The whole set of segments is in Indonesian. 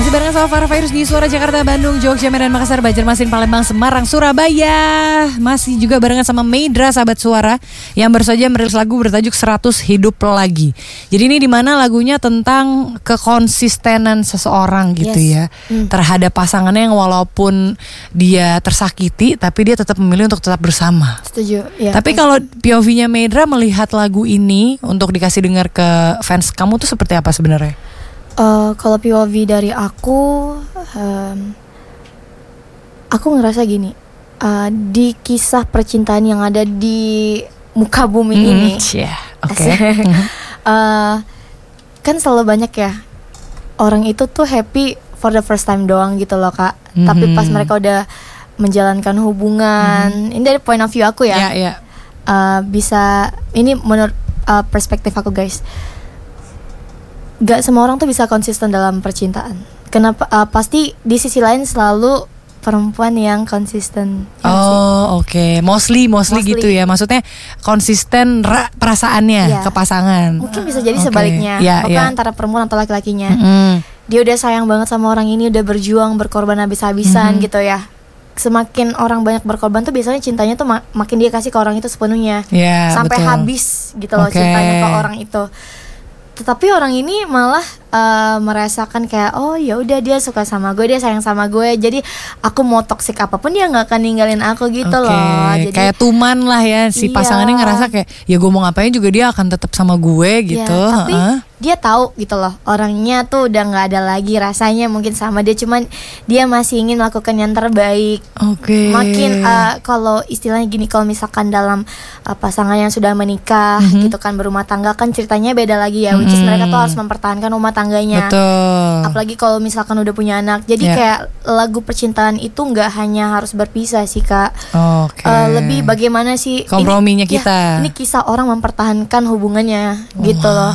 masih barengan sama Farah Fairuz di Suara Jakarta, Bandung, Jogja, Medan, Makassar, Banjarmasin, Palembang, Semarang, Surabaya. Masih juga barengan sama Meidra, sahabat Suara, yang baru saja merilis lagu bertajuk 100 Hidup Lagi. Jadi ini dimana lagunya tentang kekonsistenan seseorang gitu ya, terhadap pasangannya yang walaupun dia tersakiti, tapi dia tetap memilih untuk tetap bersama. Setuju. Ya, tapi kalau POV-nya Meidra melihat lagu ini untuk dikasih dengar ke fans kamu tuh seperti apa sebenarnya? Kalau POV dari aku ngerasa gini, di kisah percintaan yang ada di muka bumi ini, kan selalu banyak ya orang itu tuh happy for the first time doang gitu loh kak. Tapi pas mereka udah menjalankan hubungan, ini dari point of view aku ya, bisa, ini menurut perspektif aku guys. Gak semua orang tuh bisa konsisten dalam percintaan. Kenapa? Pasti di sisi lain selalu perempuan yang konsisten. Oke. Mostly gitu ya. Maksudnya konsisten perasaannya ke pasangan. Mungkin bisa jadi sebaliknya. Bukan antara perempuan atau laki-lakinya. Dia udah sayang banget sama orang ini, udah berjuang, berkorban habis-habisan gitu ya. Semakin orang banyak berkorban tuh biasanya cintanya tuh makin dia kasih ke orang itu sepenuhnya. Sampai habis gitu loh cintanya ke orang itu. Tetapi orang ini malah merasakan kayak, oh ya udah dia suka sama gue, dia sayang sama gue, jadi aku mau toksik apapun dia nggak akan ninggalin aku gitu loh. Jadi kayak tuman lah ya, si pasangannya ngerasa kayak ya gue mau ngapain juga dia akan tetap sama gue gitu. Tapi dia tahu gitu loh, orangnya tuh udah nggak ada lagi rasanya mungkin sama dia, cuman dia masih ingin melakukan yang terbaik. Makin kalau istilahnya gini, kalau misalkan dalam pasangan yang sudah menikah gitu kan, berumah tangga kan ceritanya beda lagi ya, which is mereka tuh harus mempertahankan rumah tangganya. Apalagi kalau misalkan udah punya anak. Jadi kayak lagu percintaan itu nggak hanya harus berpisah sih kak. Lebih bagaimana sih komprominya kita. Ini kisah orang mempertahankan hubungannya gitu loh.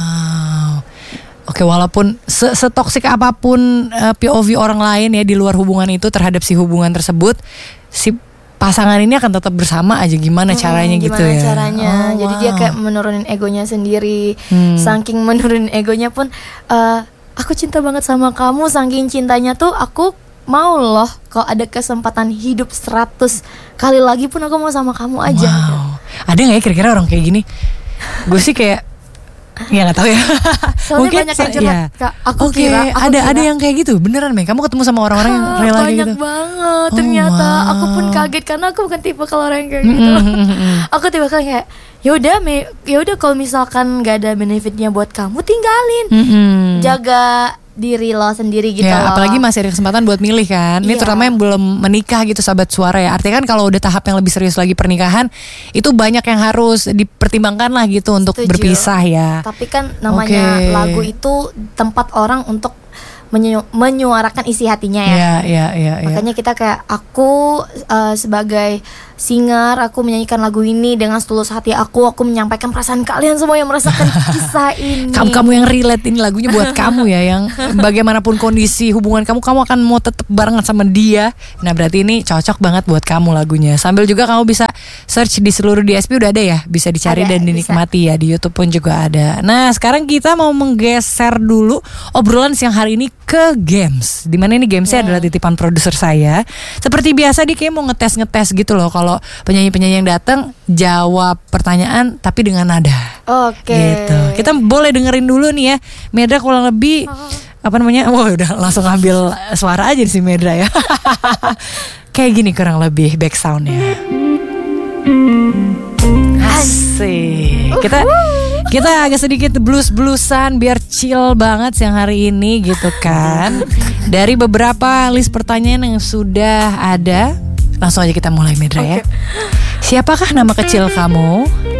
Walaupun setoksik apapun POV orang lain ya di luar hubungan itu terhadap si hubungan tersebut, si pasangan ini akan tetap bersama aja. Gimana caranya gitu ya? Gimana caranya? Jadi dia kayak menurunin egonya sendiri. Saking menurunin egonya pun, aku cinta banget sama kamu. Saking cintanya tuh aku mau loh kalau ada kesempatan hidup 100 kali lagi pun aku mau sama kamu aja. Ada gak ya kira-kira orang kayak gini? Gue sih kayak ya nggak tahu ya. Soalnya mungkin banyak yang curhat kak. Aku kira ada yang kayak gitu beneran, Meng? Kamu ketemu sama orang-orang yang rela kayak gitu? Banyak banget ternyata. Aku pun kaget karena aku bukan tipe kalau orang yang kayak gitu. Aku tipe kayak ya udah kalau misalkan nggak ada benefitnya buat kamu, tinggalin. Jaga diri lo sendiri gitu loh. Apalagi masih ada kesempatan buat milih kan. Ini terutama yang belum menikah gitu sahabat Suara ya. Artinya kan kalau udah tahap yang lebih serius lagi pernikahan, itu banyak yang harus dipertimbangkan lah gitu untuk berpisah ya. Tapi kan namanya lagu itu tempat orang untuk menyuarakan isi hatinya ya. Makanya kita kayak aku sebagai singer, aku menyanyikan lagu ini dengan setulus hati aku menyampaikan perasaan kalian semua yang merasakan kisah ini. Kamu yang relate, ini lagunya buat kamu ya, yang bagaimanapun kondisi hubungan kamu akan mau tetap barengan sama dia. Nah berarti ini cocok banget buat kamu lagunya. Sambil juga kamu bisa search di seluruh DSP, udah ada ya, bisa dicari dan dinikmati ya, di YouTube pun juga ada. Nah sekarang kita mau menggeser dulu obrolan siang hari ini ke games. Dimana ini gamesnya adalah titipan produser saya. Seperti biasa dia kayak mau ngetes gitu loh, kalau penyanyi-penyanyi yang datang jawab pertanyaan tapi dengan nada. Gitu. Kita boleh dengerin dulu nih ya, Meidra kurang lebih udah langsung ambil suara aja si Meidra ya. Kayak gini kurang lebih back soundnya. Asik. Kita agak sedikit blues-bluesan biar chill banget siang hari ini gitu kan. Dari beberapa list pertanyaan yang sudah ada, langsung aja kita mulai Meidra ya. Siapakah nama kecil kamu?